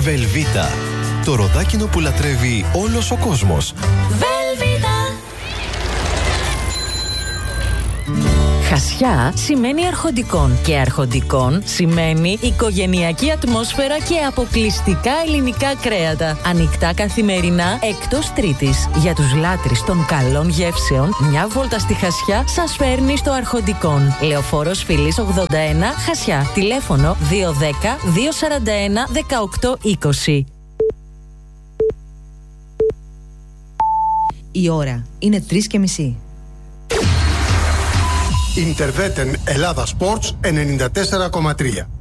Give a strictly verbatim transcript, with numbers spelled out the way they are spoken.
Βελβίτα. Το ροδάκινο που λατρεύει όλος ο κόσμος. Βελβίτα. Χασιά σημαίνει αρχοντικών και αρχοντικών σημαίνει οικογενειακή ατμόσφαιρα και αποκλειστικά ελληνικά κρέατα. Ανοιχτά καθημερινά εκτός Τρίτης. Για τους λάτρεις των καλών γεύσεων, μια βόλτα στη Χασιά σας φέρνει στο Αρχοντικών. Λεωφόρος Φιλής ογδόντα ένα, Χασιά. Τηλέφωνο δύο ένα μηδέν δύο τέσσερα ένα δεκαοκτώ είκοσι. Η ώρα είναι τρεις και μισή. Ιντερβέτεν Ελλάδα Sports ενενήντα τέσσερα κόμμα τρία.